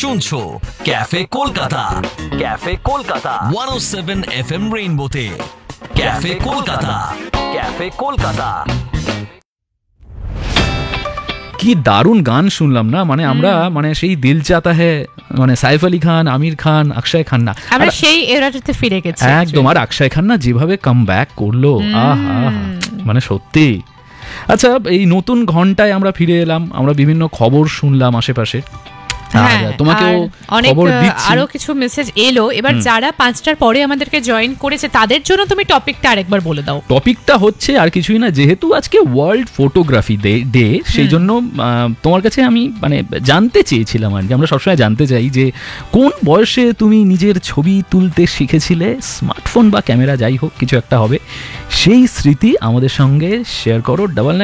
শুনছো cafe Kolkata, cafe Kolkata 107 FM রেইনবোতে। Cafe Kolkata, cafe Kolkata. কি দারুণ গান শুনলাম না, মানে আমরা মানে সেই দিল চাতা হ্যায়, মানে সাইফ আলী খান, আমির খান, অক্ষয় খান্না, আমরা সেই এরাটাতে ফিরে গেছি একদম। আর অক্ষয় খান্না যেভাবে কাম ব্যাক করলো, আহা, মানে সত্যি। আচ্ছা, এই নতুন ঘন্টায় আমরা ফিরে এলাম, আমরা বিভিন্ন খবর শুনলাম আশেপাশে, তোমাকেও খবর দিচ্ছি। আরো কিছু মেসেজ এলো। এবার যারা 5টার পরে আমাদেরকে জয়েন করেছে তাদের জন্য তুমি টপিকটা আরেকবার বলে দাও। টপিকটা হচ্ছে আর কিছুই না, যেহেতু আজকে ওয়ার্ল্ড ফটোগ্রাফি ডে, সেই জন্য তোমার কাছে আমি মানে জানতে চেয়েছিলাম, আর কি আমরা সবসময় জানতে চাই যে কোন বয়সে তুমি নিজের ছবি তুলতে শিখেছিলে, স্মার্টফোন বা ক্যামেরা যাই হোক কিছু একটা হবে, সেই স্মৃতি আমাদের সঙ্গে শেয়ার করো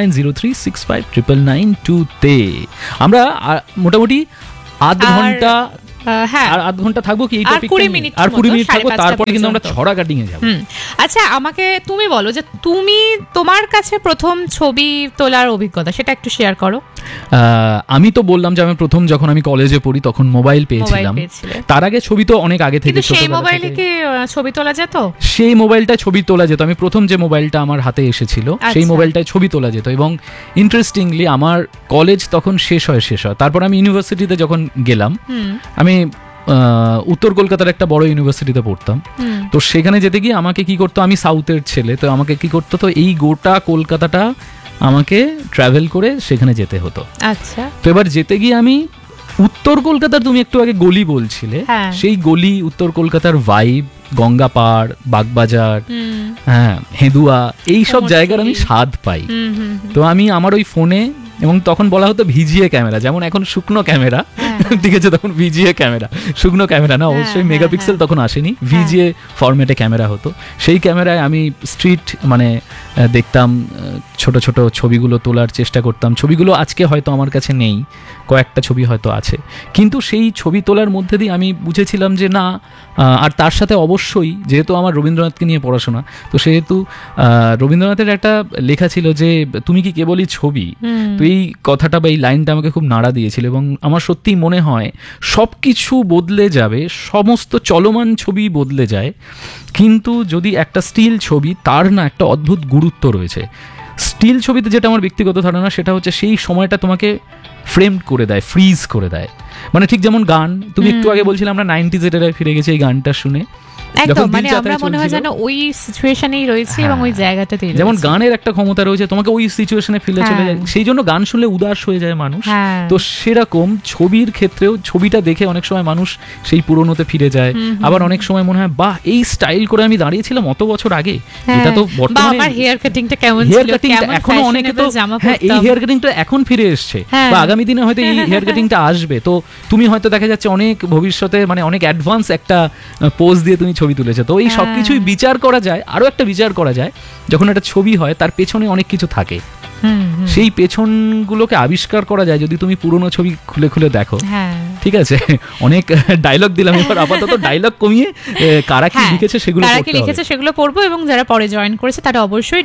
9903659992-তে। আমরা মোটামুটি আধ ঘন্টা থাকবো কি এই টপিকটা, আর 20 মিনিট থাকবো, তারপরে কিন্তু আমরা ছড়া কাটিং এ যাব। আচ্ছা, আমাকে তুমি বলো যে তুমি তোমার কাছে প্রথম ছবি তোলার অভিজ্ঞতা সেটা একটু শেয়ার করো। আমি তো বললাম যে আমি প্রথম যখন আমি কলেজে পড়ি তখন মোবাইল পেয়েছিলাম। তার আগে ছবি তো অনেক আগে থেকে, সেই মোবাইলে কি ছবি তোলা যেত? সেই মোবাইলটায় ছবি তোলা যেত। আমি প্রথম যে মোবাইলটা আমার হাতে এসেছিল সেই মোবাইলটায় ছবি তোলা যেত। এবং ইন্টারেস্টিংলি আমার কলেজ তখন শেষ হয়। তারপর আমি ইউনিভার্সিটিতে যখন গেলাম, আমি উত্তর কলকাতার একটা বড় ইউনিভার্সিটিতে পড়তাম। তো সেখানে যেতে গিয়ে আমাকে কি করতো, আমি সাউথের ছেলে, তো আমাকে কি করতো, তো এই গোটা কলকাতাটা আমাকে ট্রাভেল করে সেখানে যেতে হতো। আচ্ছা, তো এবার যেতে গিয়ে আমি উত্তর কলকাতার, তুমি একটু আগে গলি বলছিলে, সেই গলি, উত্তর কলকাতার ভাইব, গঙ্গাপাড়, বাগবাজার, হ্যাঁ, হেদুয়া, এই সব জায়গার আমি স্বাদ পাই। তো আমি আমার ওই ফোনে, এবং তখন বলা হতো ভিজিএ ক্যামেরা, যেমন এখন শুকনো ক্যামেরা, ঠিক আছে, তখন ভিজিএ ক্যামেরা, শুকনো ক্যামেরা না, অবশ্যই মেগাপিক্সেল তখন আসেনি, ভিজিএ ফরম্যাটে ক্যামেরা হতো। সেই ক্যামেরায় আমি স্ট্রিট মানে দেখতাম, ছোট ছোট ছবিগুলো তোলার চেষ্টা করতাম। ছবিগুলো আজকে হয়তো আমার কাছে নেই, কয়েকটা ছবি হয়তো আছে, কিন্তু সেই ছবি তোলার মধ্যে দিয়ে আমি বুঝেছিলাম যে না, আর তার সাথে অবশ্যই যেহেতু আমার রবীন্দ্রনাথকে নিয়ে পড়াশোনা, তো সেহেতু রবীন্দ্রনাথের একটা লেখা ছিল যে তুমি কি কেবলই ছবি, তো এই কথাটা বা এই লাইনটা আমাকে খুব নাড়া দিয়েছিল। এবং আমার সত্যিই মনে হয় সব কিছু বদলে যাবে, সমস্ত চলমান ছবি বদলে যায়, কিন্তু যদি একটা স্টিল ছবি, তার না একটা অদ্ভুত গুরুত্ব রয়েছে। স্টিল ছবিতে যেটা আমার ব্যক্তিগত ধারণা, সেটা হচ্ছে সেই সময়টা তোমাকে ফ্রেমড করে দেয়, ফ্রিজ করে দেয়। মানে ঠিক যেমন গান, তুমি একটু আগে বলছিলে আমরা 90s এর ফিরে গেছি এই গানটা শুনে, একদম, মানে আমরা মনে হয় যেন ওই সিচুয়েশনেই রয়েছি এবং ওই জায়গাটাতেই। যেমন গানের একটা ক্ষমতা রয়েছে, তোমাকে ওই সিচুয়েশনে ফেলে চলে যায়, সেই জন্য গান শুনলে উদাস হয়ে যায় মানুষ। তো সেরকম ছবির ক্ষেত্রেও ছবিটা দেখে অনেক সময় মানুষ সেই পুরনোতে ফিরে যায়। আবার অনেক সময় মনে হয় বাহ, এই স্টাইল করে আমি দাঁড়িয়েছিলাম অত বছর আগে, এটা তো বর্তমানে, আমার হেয়ার কাটিংটা কেমন ছিল, হেয়ার কাটিংটা এখনো অনেকে তো, হ্যাঁ, এই হেয়ার কাটিংটা এখন ফিরে এসছে, বা আগামী দিনে হয়তো এই হেয়ার কাটিংটা আসবে। তো তুমি হয়তো দেখা যাচ্ছে অনেক ভবিষ্যতে মানে অনেক অ্যাডভান্স একটা পোজ দিয়ে তুমি ছবি তুলেছো। তো এই সবকিছুই বিচার করা যায়। আরো একটা বিচার করা যায়, যখন একটা ছবি হয় তার পেছনে অনেক কিছু থাকে, সেই পেছনগুলোকে আবিষ্কার করা যায় যদি তুমি পুরনো ছবি খুলে খুলে দেখো। ঠিক আছে, অনেক ডায়লগ দিলাম, এবার আপাতত ডায়লগ কমিয়ে কারা কি লিখেছে সেগুলো পড়বো। এবং যারা পরে জয়েন করেছে তারা অবশ্যই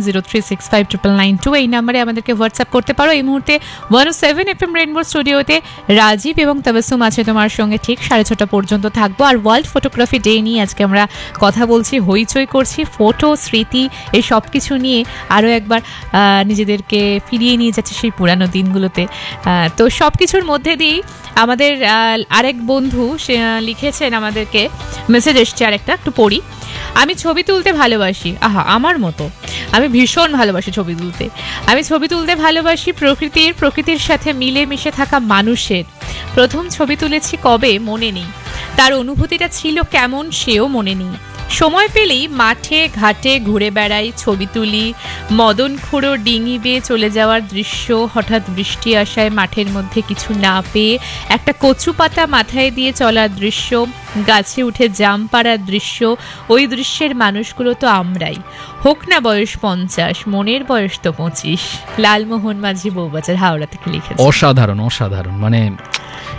9903659992 এই নাম্বারে আমাদেরকে হোয়াটসঅ্যাপ করতে পারো। এই মুহূর্তে 107 FM রেইনবো স্টুডিওতে রাজীব এবং তাবাসসুম আছে তোমার সঙ্গে, ঠিক 6:30 পর্যন্ত থাকবো। আর ওয়ার্ল্ড ফটোগ্রাফি ডে নিয়ে আজকে আমরা কথা বলছি, হইচই করছি, ফটো, স্মৃতি, এই সব কিছু নিয়ে আরও একবার নিজেদেরকে ফিরিয়ে নিয়ে যাচ্ছে সেই পুরানো দিনগুলোতে। তো সব কিছুর মধ্যে দিয়েই আমাদের আরেক বন্ধু সে লিখেছেন, আমাদেরকে মেসেজ এসছে আরেকটা, একটু পড়ি। আমি ছবি তুলতে ভালোবাসি, আহা আমার মতো, আমি ভীষণ ভালোবাসি ছবি তুলতে। আমি ছবি তুলতে ভালোবাসি প্রকৃতির সাথে মিলে মিশে থাকা মানুষের। প্রথম ছবি তুলেছি কবে মনে নেই, তার অনুভূতিটা ছিল কেমন সেও মনে নেই। সময় পেলেই মাঠে ঘাটে ঘুরে বেড়াই, ছবি তুলি। মদন খুঁড়ো ডিঙি বেয়ে চলে যাওয়ার দৃশ্য, হঠাৎ বৃষ্টি আসায় মাঠের মধ্যে কিছু না পেয়ে একটা কচু পাতা মাথায় দিয়ে চলার দৃশ্য, গাছে উঠে জাম পাড়ার দৃশ্য, ওই দৃশ্যের মানুষগুলো তো আমরাই। হোক না বয়স 50, মনের বয়স তো 25। লালমোহন মাঝি, বউবাজার, হাওড়া থেকে লিখেছে। অসাধারণ, অসাধারণ, মানে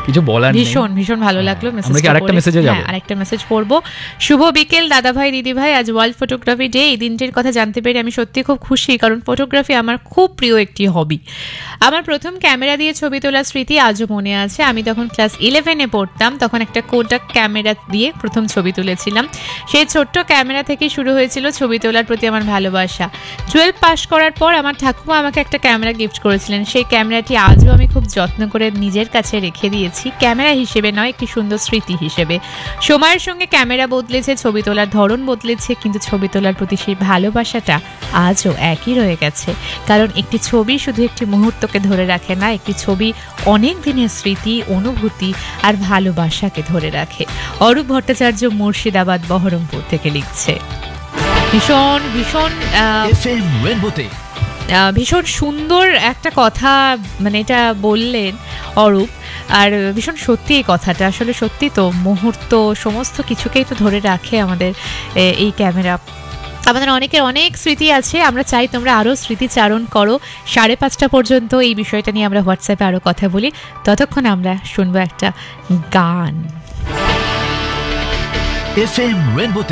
কিছু বলার নেই। ভীষণ ভীষণ ভালো লাগলো মেসেজ। আমরা কি আরেকটা মেসেজে যাব? আরেকটা মেসেজ পড়বো। শুভ বিকেল দাদা ভাই দিদি ভাই, আজ ওয়ার্ল্ড ফটোগ্রাফি ডে। এই দিনটির কথা জানতে পেরে আমি সত্যি খুব খুশি, কারণ ফটোগ্রাফি আমার খুব প্রিয় একটি হবি। আমার প্রথম ক্যামেরা দিয়ে ছবি তোলার স্মৃতি আজও মনে আছে। আমি তখন ক্লাস 11-এ পড়তাম, তখন একটা কোডাক ক্যামেরা দিয়ে প্রথম ছবি তুলেছিলাম। সেই ছোট্ট ক্যামেরা থেকে শুরু হয়েছিল ছবি তোলার প্রতি আমার ভালোবাসা। 12 পাস করার পর আমার ঠাকুমা আমাকে একটা ক্যামেরা গিফট করেছিলেন। সেই ক্যামেরাটি আজও আমি খুব যত্ন করে নিজের কাছে রেখে দিয়েছি, ক্যামেরা হিসেবে নয়, একটি সুন্দর স্মৃতি হিসেবে। সময়ের সঙ্গে ক্যামেরা বদলেছে, ছবি তোলার ধরন বদলেছে, কিন্তু ছবি তোলার প্রতি সেই ভালোবাসাটা আজও একই রয়ে গেছে। কারণ একটি ছবি শুধু একটি মুহূর্তকে ধরে রাখে না, একটি ছবি অনেক দিনের স্মৃতি, অনুভূতি আর ভালোবাসাকে ধরে রাখে। অরূপ ভট্টাচার্য মুর্শিদাবাদ বহরমপুর থেকে লিখছে। ভীষণ ভীষণ FM রেনবোতে ভীষণ সুন্দর একটা কথা, মানে এটা বললেন অরূপ, আর ভীষণ সত্যি এই কথাটা। আসলে সত্যি তো, মুহূর্ত সমস্ত কিছুকেই তো ধরে রাখে আমাদের এই ক্যামেরা। আমাদের অনেকের অনেক স্মৃতি আছে, আমরা চাই তোমরা আরও স্মৃতিচারণ করো। 5:30 পর্যন্ত এই বিষয়টা নিয়ে আমরা হোয়াটসঅ্যাপে আরও কথা বলি। ততক্ষণ আমরা শুনবো একটা গান। FM রেনবোতে